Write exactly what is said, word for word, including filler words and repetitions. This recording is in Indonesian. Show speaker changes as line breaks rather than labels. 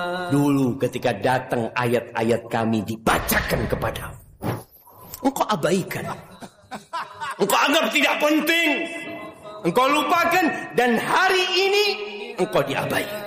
Dulu ketika datang ayat-ayat kami dibacakan kepadamu, engkau abaikan. Engkau anggap tidak penting. Engkau lupakan, dan hari ini engkau diabaikan.